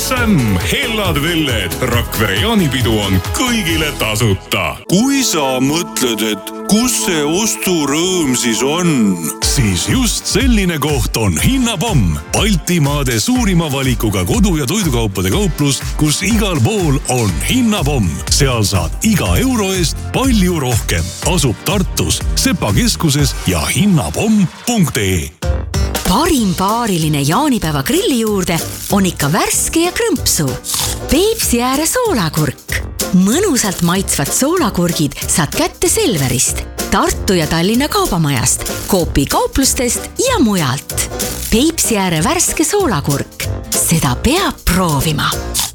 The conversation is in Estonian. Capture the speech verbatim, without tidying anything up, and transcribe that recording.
Sämm, hellad velled, Rakvere jaanipidu on kõigile tasuta. Kui sa mõtled, et kus see osturõõm siis on? Siis just selline koht on Hinnapomm. Baltimaade suurima valikuga kodu- ja toidukaupade kauplus, kus igal pool on Hinnapomm. Seal saad iga euro eest palju rohkem. Asub Tartus, Sepa keskuses ja hinnapomm punkt ee. Parim paariline jaanipäeva grilli juurde on ikka värske ja krõmpsu. Peipsi ääre soolakurk. Mõnusalt maitsvad soolakurgid saad kätte Selverist, Tartu ja Tallinna kaubamajast, Coopi kauplustest ja mujalt. Peipsi ääre värske soolakurk. Seda peab proovima.